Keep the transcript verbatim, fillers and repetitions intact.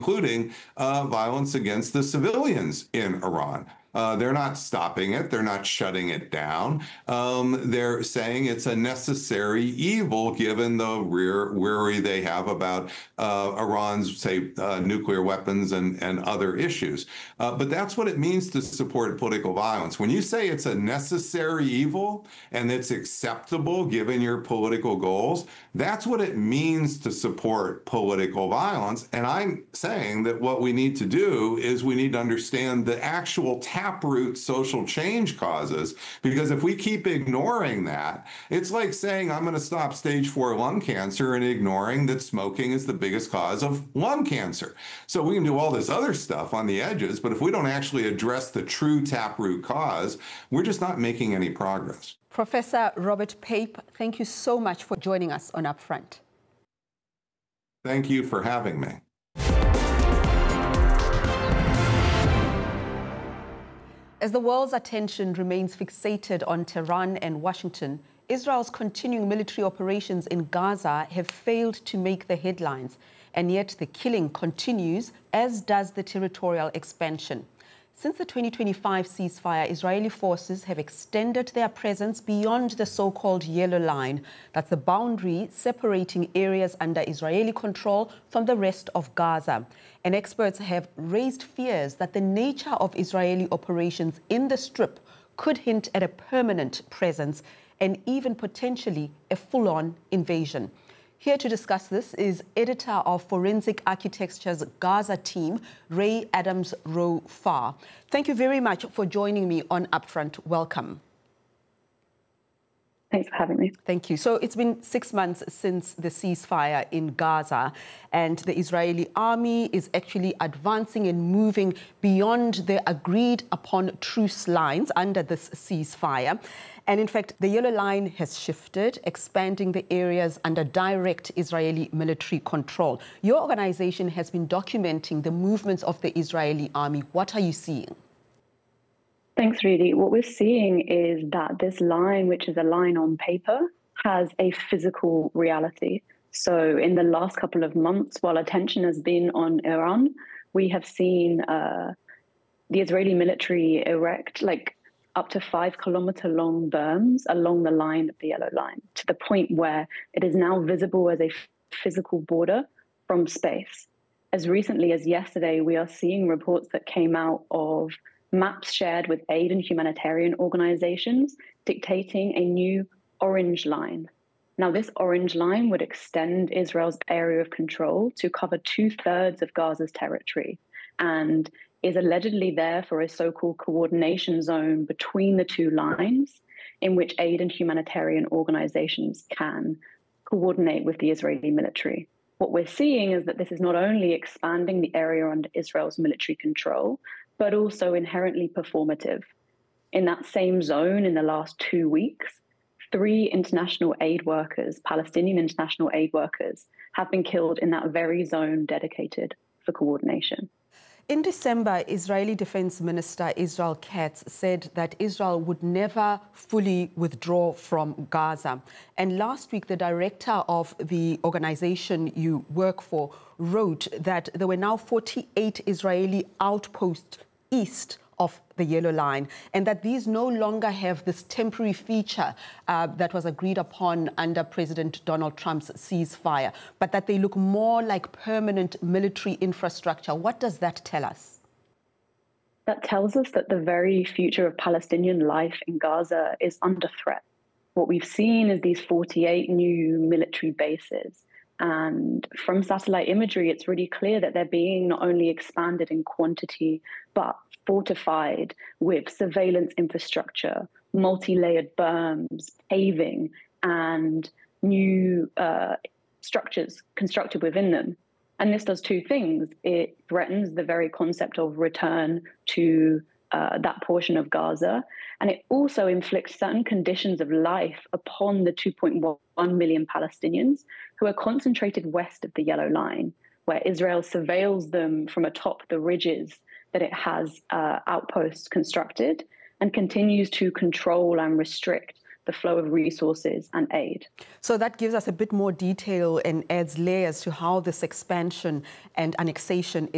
including uh, violence against the civilians in Iran. Uh, they're not stopping it. They're not shutting it down. Um, they're saying it's a necessary evil given the rear worry they have about uh, Iran's, say, uh, nuclear weapons and, and other issues. Uh, but that's what it means to support political violence. When you say it's a necessary evil and it's acceptable given your political goals, that's what it means to support political violence. And I'm saying that what we need to do is we need to understand the actual taproot social change causes, because if we keep ignoring that, it's like saying I'm going to stop stage four lung cancer and ignoring that smoking is the biggest cause of lung cancer. So we can do all this other stuff on the edges, but if we don't actually address the true taproot cause, we're just not making any progress. Professor Robert Pape, thank you so much for joining us on Upfront. Thank you for having me. As the world's attention remains fixated on Tehran and Washington, Israel's continuing military operations in Gaza have failed to make the headlines, and yet the killing continues, as does the territorial expansion. Since the twenty twenty-five ceasefire, Israeli forces have extended their presence beyond the so-called Yellow Line. That's the boundary separating areas under Israeli control from the rest of Gaza. And experts have raised fears that the nature of Israeli operations in the Strip could hint at a permanent presence and even potentially a full-on invasion. Here to discuss this is editor of Forensic Architecture's Gaza team, Ray Adams Rowe Farr. Thank you very much for joining me on Upfront. Welcome. Thanks for having me. Thank you. So it's been six months since the ceasefire in Gaza, and the Israeli army is actually advancing and moving beyond the agreed upon truce lines under this ceasefire. And in fact, the Yellow Line has shifted, expanding the areas under direct Israeli military control. Your organization has been documenting the movements of the Israeli army. What are you seeing? Thanks, Rudy. What we're seeing is that this line, which is a line on paper, has a physical reality. So in the last couple of months, while attention has been on Iran, we have seen uh, the Israeli military erect like up to five kilometer long berms along the line of the Yellow Line, to the point where it is now visible as a physical border from space. As recently as yesterday, we are seeing reports that came out of maps shared with aid and humanitarian organizations dictating a new orange line. Now, this orange line would extend Israel's area of control to cover two-thirds of Gaza's territory and is allegedly there for a so-called coordination zone between the two lines in which aid and humanitarian organizations can coordinate with the Israeli military. What we're seeing is that this is not only expanding the area under Israel's military control, but also inherently performative. In that same zone, in the last two weeks, three international aid workers, Palestinian international aid workers, have been killed in that very zone dedicated for coordination. In December, Israeli Defense Minister Israel Katz said that Israel would never fully withdraw from Gaza. And last week, the director of the organization you work for wrote that there were now forty-eight Israeli outposts east of the Yellow Line, and that these no longer have this temporary feature uh, that was agreed upon under President Donald Trump's ceasefire, but that they look more like permanent military infrastructure. What does that tell us? That tells us that the very future of Palestinian life in Gaza is under threat. What we've seen is these forty-eight new military bases. And from satellite imagery, it's really clear that they're being not only expanded in quantity, but fortified with surveillance infrastructure, multi-layered berms, paving, and new uh, structures constructed within them. And this does two things. It threatens the very concept of return to uh, that portion of Gaza, and it also inflicts certain conditions of life upon the two point one million Palestinians who are concentrated west of the Yellow Line, where Israel surveils them from atop the ridges that it has uh, outposts constructed and continues to control and restrict the flow of resources and aid. So that gives us a bit more detail and adds layers to how this expansion and annexation is